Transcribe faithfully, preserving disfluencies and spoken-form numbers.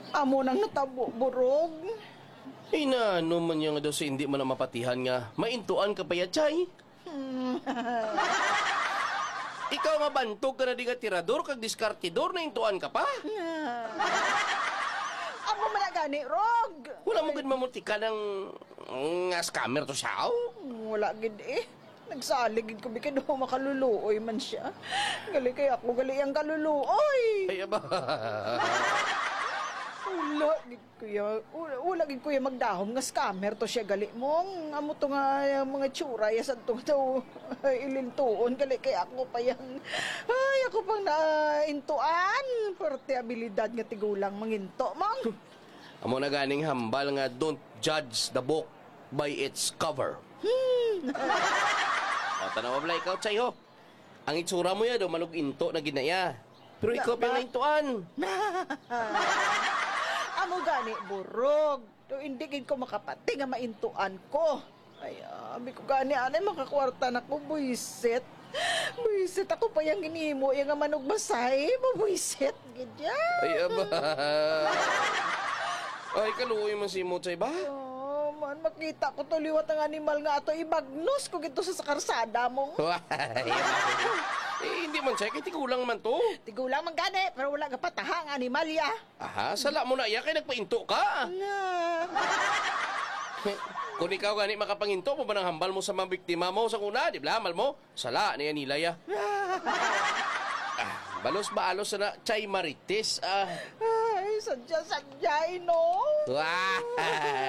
Amo nang natabo, burog. Ay na, ano man yung daw sa hindi man na mapatihan nga. Maintuan ka pa ya, Chay. Hmm. Ikaw nga bantog ka na di ka tirador, kag diskartidor na intuan ka pa. Amo man na gani, Rog. Wala mo gud mamuti ka ng nga scammer to siya. Wala gid eh. Nagsaligid ko bikid ho makaluluoy man siya. Gali kay ako, gali ang kaluluoy. Ay, aba. Wala gid kuya, wala, wala gid kuya magdahom nga scammer to siya gali mong amo to nga uh, mga tsura ya sad to daw ilintuon gali kay ako pa yang ay ako pang naintuan parte abilidad nga tigulang manginto mong. Amo na ganing hambal nga don't judge the book by its cover. Hmm. O, tanaw ba ikaw, Chay, ho? Ang itsura mo ya daw manug-into na ginaya. Pero ikaw pa yung naintuan. Amo gani burog. Do hindi gid ko makapati nga maintuan ko. Ay, abi ko gani anay makakwarta na ko buisit. Buisit ako pa yang ginimo yang nga manog basay, buisit gid ya. Ay, aba. Ay, kaluoy man si mo, Chay, ba? Oh, man makita ko to liwat ang animal nga ato ibagnos ko gito sa karsada mo. Ay, aba. Eh, hindi man, Chay, kay tigulang man to. Tigulang man gani pero wala ga pataha ang animal ya. Aha, sala mo na iya kay nagpainto ka. Na. Kung ikaw gani makapanginto mo ba ng hambal mo sa mga biktima mo sa kuna, di ba? Hamal mo, sala niya nila ya. Ah, balos ba alos na Chay Marites? Ah. Ay, sadya-sadya, no? Wah!